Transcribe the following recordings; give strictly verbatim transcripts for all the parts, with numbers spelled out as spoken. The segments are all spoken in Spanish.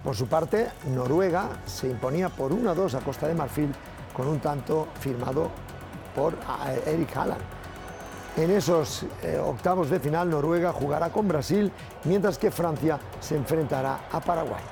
Por su parte, Noruega se imponía por uno a dos a Costa de Marfil con un tanto firmado por Erik Haaland. En esos eh, octavos de final, Noruega jugará con Brasil, mientras que Francia se enfrentará a Paraguay.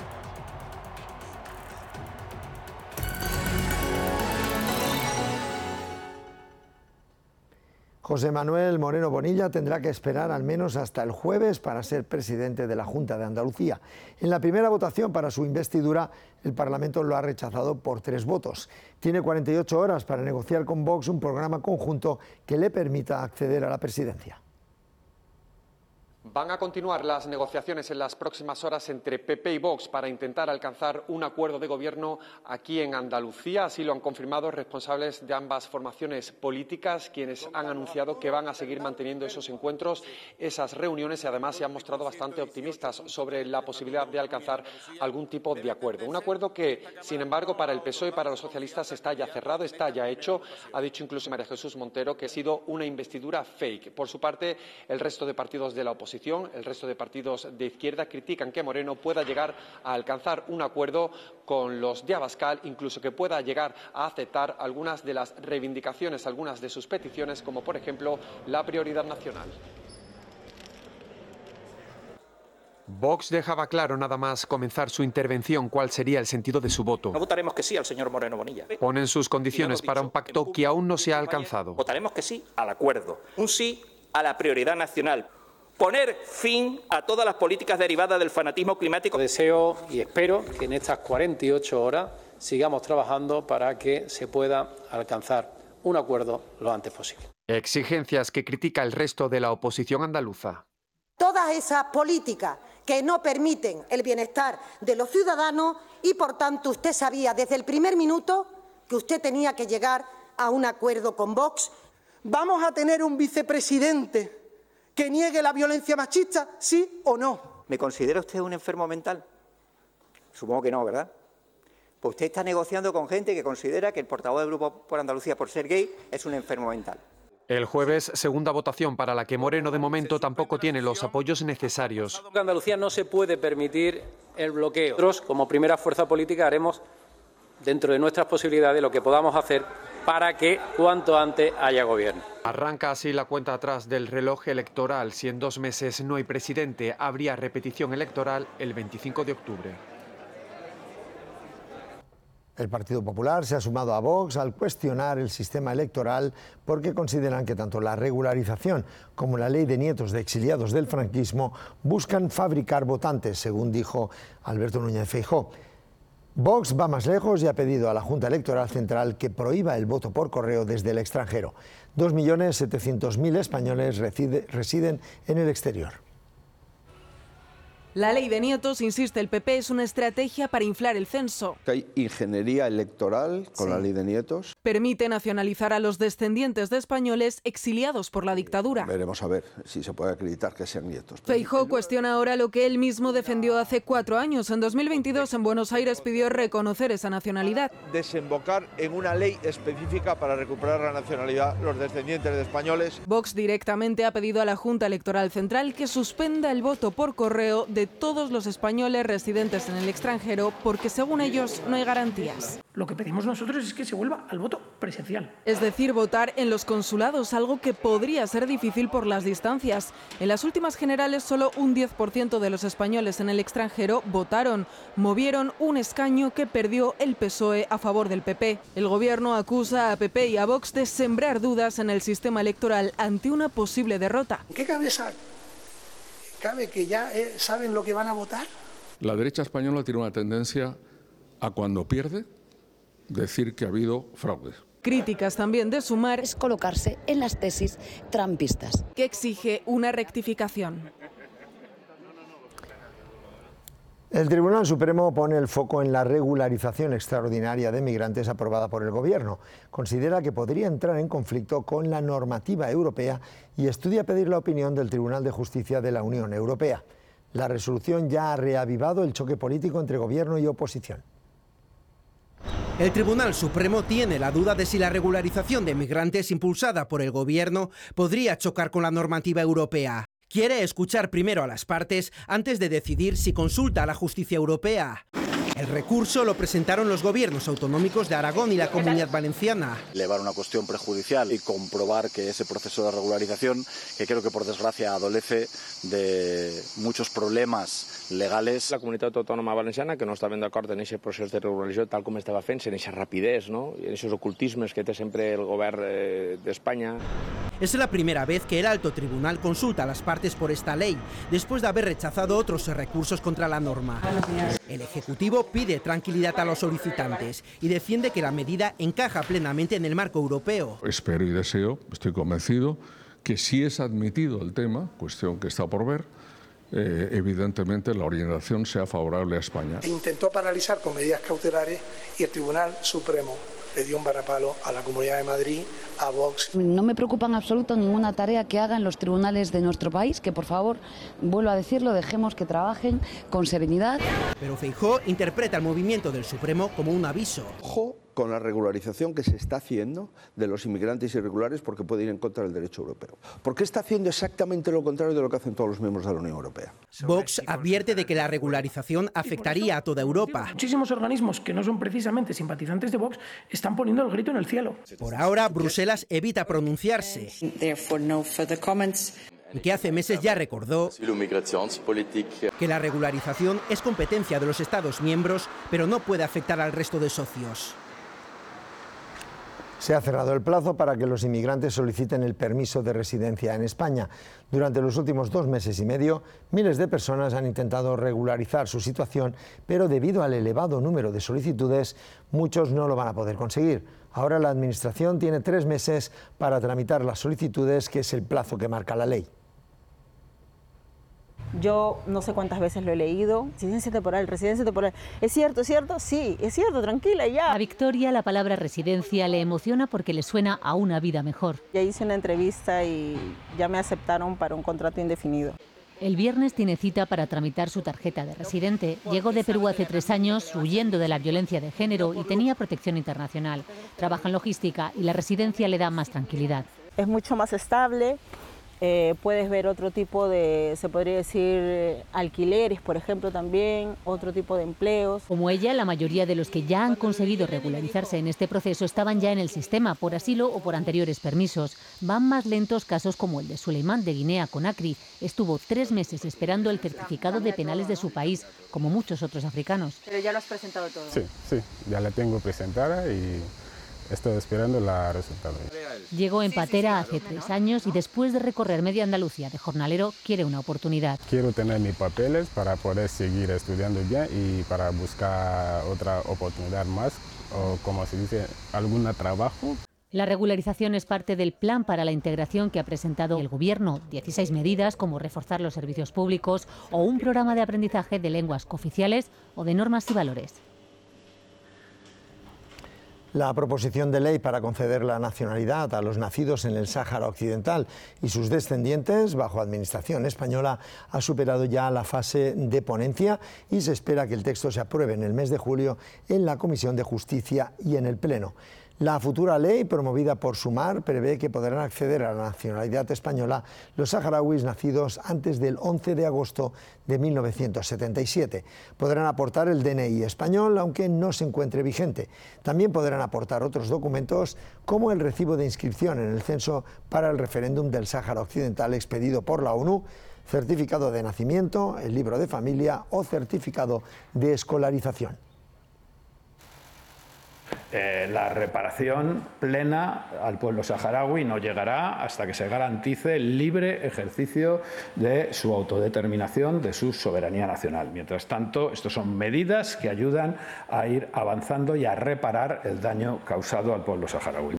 José Manuel Moreno Bonilla tendrá que esperar al menos hasta el jueves para ser presidente de la Junta de Andalucía. En la primera votación para su investidura, el Parlamento lo ha rechazado por tres votos. Tiene cuarenta y ocho horas para negociar con Vox un programa conjunto que le permita acceder a la presidencia. Van a continuar las negociaciones en las próximas horas entre P P y Vox para intentar alcanzar un acuerdo de gobierno aquí en Andalucía. Así lo han confirmado responsables de ambas formaciones políticas, quienes han anunciado que van a seguir manteniendo esos encuentros, esas reuniones, y además se han mostrado bastante optimistas sobre la posibilidad de alcanzar algún tipo de acuerdo. Un acuerdo que, sin embargo, para el P S O E y para los socialistas está ya cerrado, está ya hecho. Ha dicho incluso María Jesús Montero que ha sido una investidura fake. Por su parte, el resto de partidos de la oposición, el resto de partidos de izquierda, critican que Moreno pueda llegar a alcanzar un acuerdo con los de Abascal, incluso que pueda llegar a aceptar algunas de las reivindicaciones, algunas de sus peticiones, como por ejemplo la prioridad nacional. Vox dejaba claro nada más comenzar su intervención cuál sería el sentido de su voto. No votaremos que sí al señor Moreno Bonilla. Ponen sus condiciones para un pacto que aún no se ha alcanzado. Votaremos que sí al acuerdo, un sí a la prioridad nacional. Poner fin a todas las políticas derivadas del fanatismo climático. Deseo y espero que en estas cuarenta y ocho horas sigamos trabajando para que se pueda alcanzar un acuerdo lo antes posible. Exigencias que critica el resto de la oposición andaluza. Todas esas políticas que no permiten el bienestar de los ciudadanos y, por tanto, usted sabía desde el primer minuto que usted tenía que llegar a un acuerdo con Vox. ¿Vamos a tener un vicepresidente que niegue la violencia machista, sí o no? ¿Me considera usted un enfermo mental? Supongo que no, ¿verdad? Pues usted está negociando con gente que considera que el portavoz del Grupo por Andalucía por ser gay es un enfermo mental. El jueves, segunda votación para la que Moreno de momento tampoco tiene los apoyos necesarios. En Andalucía no se puede permitir el bloqueo. Nosotros, como primera fuerza política, haremos dentro de nuestras posibilidades lo que podamos hacer para que cuanto antes haya gobierno. Arranca así la cuenta atrás del reloj electoral. Si en dos meses no hay presidente, habría repetición electoral el veinticinco de octubre. El Partido Popular se ha sumado a Vox al cuestionar el sistema electoral porque consideran que tanto la regularización como la ley de nietos de exiliados del franquismo buscan fabricar votantes, según dijo Alberto Núñez Feijóo. Vox va más lejos y ha pedido a la Junta Electoral Central que prohíba el voto por correo desde el extranjero. dos millones setecientos mil españoles reside, residen en el exterior. La ley de nietos, insiste el P P, es una estrategia para inflar el censo. Hay ingeniería electoral con sí. La ley de nietos. Permite nacionalizar a los descendientes de españoles exiliados por la dictadura. Veremos a ver si se puede acreditar que sean nietos. Feijóo cuestiona ahora lo que él mismo defendió hace cuatro años. En dos mil veintidós, en Buenos Aires, pidió reconocer esa nacionalidad. Desembocar en una ley específica para recuperar la nacionalidad los descendientes de españoles. Vox directamente ha pedido a la Junta Electoral Central que suspenda el voto por correo de todos los españoles residentes en el extranjero porque, según ellos, no hay garantías. Lo que pedimos nosotros es que se vuelva al voto presencial. Es decir, votar en los consulados, algo que podría ser difícil por las distancias. En las últimas generales, solo un diez por ciento de los españoles en el extranjero votaron. Movieron un escaño que perdió el P S O E a favor del P P. El gobierno acusa a P P y a Vox de sembrar dudas en el sistema electoral ante una posible derrota. ¿Qué cabeza cabe que ya eh, saben lo que van a votar? La derecha española tiene una tendencia a, cuando pierde, decir que ha habido fraudes. Críticas también de Sumar es colocarse en las tesis trumpistas, que exige una rectificación. El Tribunal Supremo pone el foco en la regularización extraordinaria de migrantes aprobada por el Gobierno. Considera que podría entrar en conflicto con la normativa europea y estudia pedir la opinión del Tribunal de Justicia de la Unión Europea. La resolución ya ha reavivado el choque político entre Gobierno y oposición. El Tribunal Supremo tiene la duda de si la regularización de migrantes impulsada por el Gobierno podría chocar con la normativa europea. Quiere escuchar primero a las partes antes de decidir si consulta a la justicia europea. El recurso lo presentaron los gobiernos autonómicos de Aragón y la Comunidad Valenciana. Elevar una cuestión prejudicial y comprobar que ese proceso de regularización, que creo que por desgracia adolece de muchos problemas legales. La Comunitat Autònoma Valenciana, que no està ben d'acord en aquest procés de regularització tal com estava fent, en aquesta rapidez, no? I en aquests ocultismes que té sempre el govern eh, d'Espanya. Es la primera vez que el alto tribunal consulta a las partes por esta ley, después de haber rechazado otros recursos contra la norma. El Ejecutivo pide tranquilidad a los solicitantes y defiende que la medida encaja plenamente en el marco europeo. Espero y deseo, estoy convencido, que si es admitido el tema, cuestión que está por ver, eh, evidentemente la orientación sea favorable a España. Intentó paralizar con medidas cautelares y el Tribunal Supremo le dio un varapalo a la Comunidad de Madrid, a Vox. No me preocupa en absoluto ninguna tarea que hagan los tribunales de nuestro país, que por favor, vuelvo a decirlo, dejemos que trabajen con serenidad. Pero Feijóo interpreta el movimiento del Supremo como un aviso. Ojo con la regularización que se está haciendo de los inmigrantes irregulares porque puede ir en contra del derecho europeo. Porque está haciendo exactamente lo contrario de lo que hacen todos los miembros de la Unión Europea. Vox advierte de que la regularización afectaría a toda Europa. Muchísimos organismos que no son precisamente simpatizantes de Vox están poniendo el grito en el cielo. Por ahora, Bruselas evita pronunciarse. Y que hace meses ya recordó que la regularización es competencia de los Estados miembros, pero no puede afectar al resto de socios. Se ha cerrado el plazo para que los inmigrantes soliciten el permiso de residencia en España. Durante los últimos dos meses y medio, miles de personas han intentado regularizar su situación, pero debido al elevado número de solicitudes, muchos no lo van a poder conseguir. Ahora la Administración tiene tres meses para tramitar las solicitudes, que es el plazo que marca la ley. Yo no sé cuántas veces lo he leído. Residencia temporal, residencia temporal. ¿Es cierto, es cierto? Sí, es cierto, tranquila, ya. A Victoria la palabra residencia le emociona porque le suena a una vida mejor. Ya hice una entrevista y ya me aceptaron para un contrato indefinido. El viernes tiene cita para tramitar su tarjeta de residente. Llegó de Perú hace tres años huyendo de la violencia de género y tenía protección internacional. Trabaja en logística y la residencia le da más tranquilidad. Es mucho más estable. Eh, puedes ver otro tipo de, se podría decir, alquileres, por ejemplo, también, otro tipo de empleos. Como ella, la mayoría de los que ya han conseguido regularizarse en este proceso estaban ya en el sistema por asilo o por anteriores permisos. Van más lentos casos como el de Suleimán de Guinea Conakry. Estuvo tres meses esperando el certificado de penales de su país, como muchos otros africanos. Pero ya lo has presentado todo. Sí, sí, ya la tengo presentada y estoy esperando la resultado. Llegó en patera hace tres años y después de recorrer media Andalucía de jornalero quiere una oportunidad. Quiero tener mis papeles para poder seguir estudiando bien y para buscar otra oportunidad más o, como se dice, algún trabajo. La regularización es parte del plan para la integración que ha presentado el Gobierno. dieciséis medidas como reforzar los servicios públicos o un programa de aprendizaje de lenguas cooficiales o de normas y valores. La proposición de ley para conceder la nacionalidad a los nacidos en el Sáhara Occidental y sus descendientes bajo administración española ha superado ya la fase de ponencia y se espera que el texto se apruebe en el mes de julio en la Comisión de Justicia y en el Pleno. La futura ley, promovida por Sumar, prevé que podrán acceder a la nacionalidad española los saharauis nacidos antes del once de agosto de mil novecientos setenta y siete. Podrán aportar el D N I español, aunque no se encuentre vigente. También podrán aportar otros documentos, como el recibo de inscripción en el censo para el referéndum del Sáhara Occidental expedido por la ONU, certificado de nacimiento, el libro de familia o certificado de escolarización. Eh, la reparación plena al pueblo saharaui no llegará hasta que se garantice el libre ejercicio de su autodeterminación, de su soberanía nacional. Mientras tanto, estas son medidas que ayudan a ir avanzando y a reparar el daño causado al pueblo saharaui.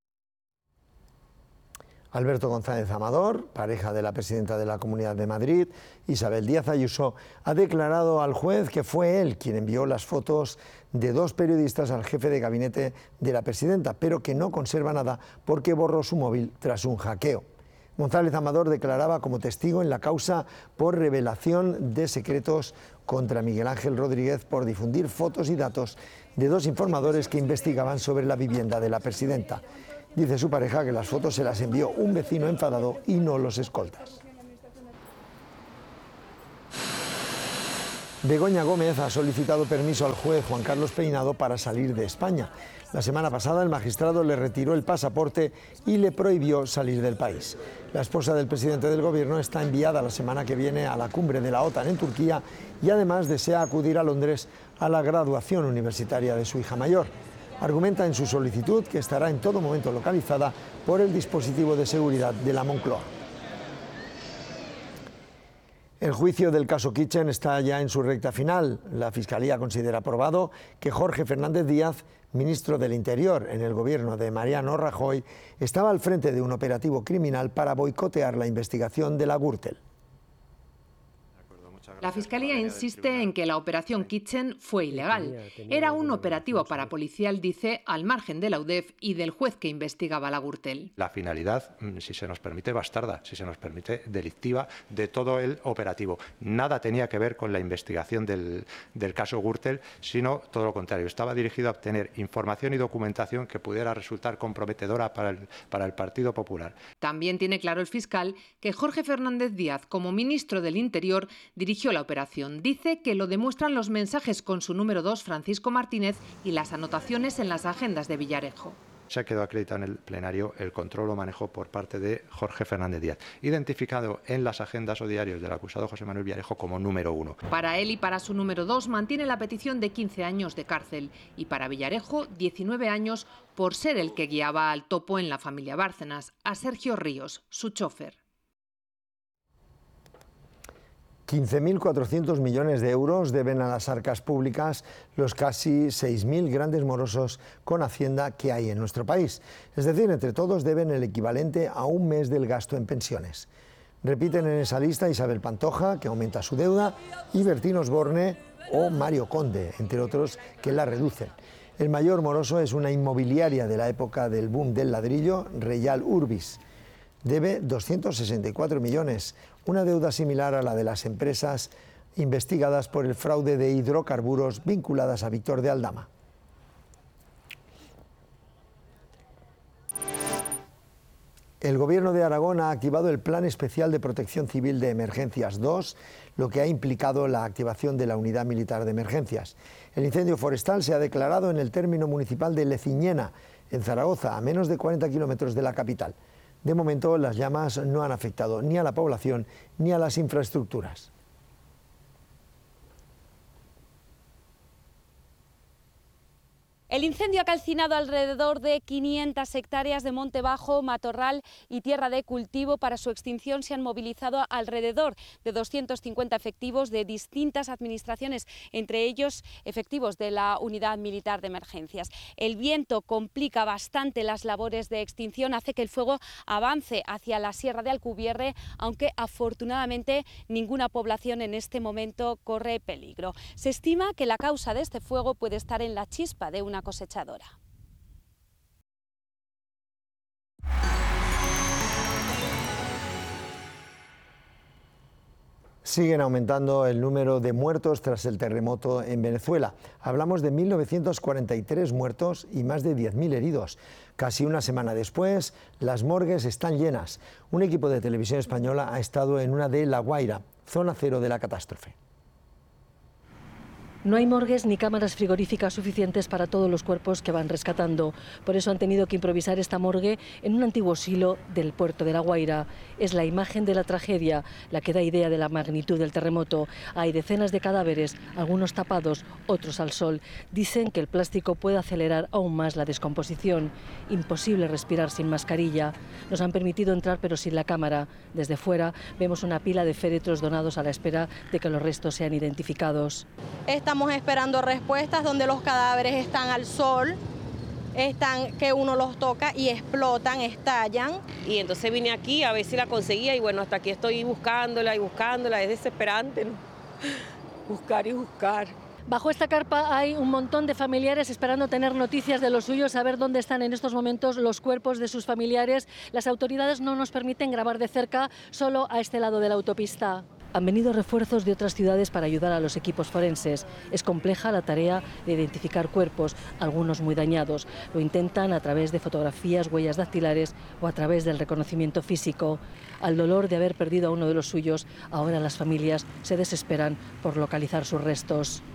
Alberto González Amador, pareja de la presidenta de la Comunidad de Madrid, Isabel Díaz Ayuso, ha declarado al juez que fue él quien envió las fotos de dos periodistas al jefe de gabinete de la presidenta, pero que no conserva nada porque borró su móvil tras un hackeo. González Amador declaraba como testigo en la causa por revelación de secretos contra Miguel Ángel Rodríguez por difundir fotos y datos de dos informadores que investigaban sobre la vivienda de la presidenta. Dice su pareja que las fotos se las envió un vecino enfadado y no los escoltas. Begoña Gómez ha solicitado permiso al juez Juan Carlos Peinado para salir de España. La semana pasada el magistrado le retiró el pasaporte y le prohibió salir del país. La esposa del presidente del gobierno está enviada la semana que viene a la cumbre de la OTAN en Turquía y además desea acudir a Londres a la graduación universitaria de su hija mayor. Argumenta en su solicitud que estará en todo momento localizada por el dispositivo de seguridad de la Moncloa. El juicio del caso Kitchen está ya en su recta final. La Fiscalía considera probado que Jorge Fernández Díaz, ministro del Interior en el gobierno de Mariano Rajoy, estaba al frente de un operativo criminal para boicotear la investigación de la Gürtel. La Fiscalía insiste en que la operación Kitchen fue ilegal. Era un operativo parapolicial, dice, al margen de la U D E F y del juez que investigaba la Gürtel. La finalidad, si se nos permite, bastarda, si se nos permite, delictiva de todo el operativo. Nada tenía que ver con la investigación del, del caso Gürtel, sino todo lo contrario. Estaba dirigido a obtener información y documentación que pudiera resultar comprometedora para el, para el Partido Popular. También tiene claro el fiscal que Jorge Fernández Díaz, como ministro del Interior, dirigió la operación. Dice que lo demuestran los mensajes con su número dos, Francisco Martínez, y las anotaciones en las agendas de Villarejo. Se quedó acreditado en el plenario el control o manejo por parte de Jorge Fernández Díaz, identificado en las agendas o diarios del acusado José Manuel Villarejo como número uno. Para él y para su número dos mantiene la petición de quince años de cárcel y para Villarejo diecinueve años por ser el que guiaba al topo en la familia Bárcenas, a Sergio Ríos, su chofer. quince mil cuatrocientos millones de euros deben a las arcas públicas los casi seis mil grandes morosos con Hacienda que hay en nuestro país. Es decir, entre todos deben el equivalente a un mes del gasto en pensiones. Repiten en esa lista Isabel Pantoja, que aumenta su deuda, y Bertín Osborne o Mario Conde, entre otros, que la reducen. El mayor moroso es una inmobiliaria de la época del boom del ladrillo, Reyal Urbis. Debe doscientos sesenta y cuatro millones, una deuda similar a la de las empresas investigadas por el fraude de hidrocarburos vinculadas a Víctor de Aldama. El Gobierno de Aragón ha activado el Plan Especial de Protección Civil de Emergencias dos, lo que ha implicado la activación de la Unidad Militar de Emergencias. El incendio forestal se ha declarado en el término municipal de Leciñena, en Zaragoza, a menos de cuarenta kilómetros de la capital. De momento, las llamas no han afectado ni a la población ni a las infraestructuras. El incendio ha calcinado alrededor de quinientas hectáreas de monte bajo, matorral y tierra de cultivo. Para su extinción se han movilizado alrededor de doscientos cincuenta efectivos de distintas administraciones, entre ellos efectivos de la Unidad Militar de Emergencias. El viento complica bastante las labores de extinción, hace que el fuego avance hacia la Sierra de Alcubierre, aunque afortunadamente ninguna población en este momento corre peligro. Se estima que la causa de este fuego puede estar en la chispa de una cosechadora. Siguen aumentando el número de muertos tras el terremoto en Venezuela. Hablamos de mil novecientos cuarenta y tres muertos y más de diez mil heridos. Casi una semana después, las morgues están llenas. Un equipo de televisión española ha estado en una de La Guaira, zona cero de la catástrofe. No hay morgues ni cámaras frigoríficas suficientes para todos los cuerpos que van rescatando. Por eso han tenido que improvisar esta morgue en un antiguo silo del puerto de La Guaira. Es la imagen de la tragedia, la que da idea de la magnitud del terremoto. Hay decenas de cadáveres, algunos tapados, otros al sol. Dicen que el plástico puede acelerar aún más la descomposición. Imposible respirar sin mascarilla. Nos han permitido entrar pero sin la cámara. Desde fuera vemos una pila de féretros donados a la espera de que los restos sean identificados. Esta Estamos esperando respuestas donde los cadáveres están al sol, están que uno los toca y explotan, estallan. Y entonces vine aquí a ver si la conseguía y bueno, hasta aquí estoy buscándola y buscándola, es desesperante, ¿no? Buscar y buscar. Bajo esta carpa hay un montón de familiares esperando tener noticias de los suyos, saber dónde están en estos momentos los cuerpos de sus familiares. Las autoridades no nos permiten grabar de cerca, solo a este lado de la autopista. Han venido refuerzos de otras ciudades para ayudar a los equipos forenses. Es compleja la tarea de identificar cuerpos, algunos muy dañados. Lo intentan a través de fotografías, huellas dactilares o a través del reconocimiento físico. Al dolor de haber perdido a uno de los suyos, ahora las familias se desesperan por localizar sus restos.